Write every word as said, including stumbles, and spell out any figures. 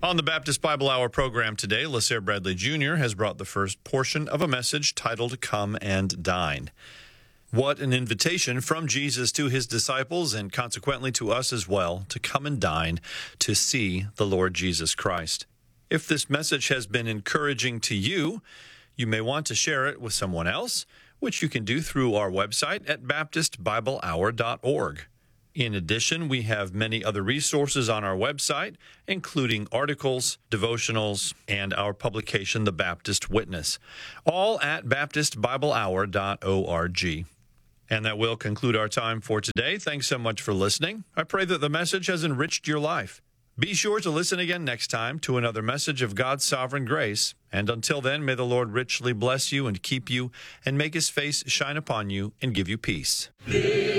On the Baptist Bible Hour program today, LaSare Bradley Junior has brought the first portion of a message titled Come and Dine. What an invitation from Jesus to his disciples and consequently to us as well to come and dine to see the Lord Jesus Christ. If this message has been encouraging to you, you may want to share it with someone else, which you can do through our website at baptist bible hour dot org. In addition, we have many other resources on our website, including articles, devotionals, and our publication, The Baptist Witness, all at baptist bible hour dot org. And that will conclude our time for today. Thanks so much for listening. I pray that the message has enriched your life. Be sure to listen again next time to another message of God's sovereign grace. And until then, may the Lord richly bless you and keep you and make his face shine upon you and give you peace.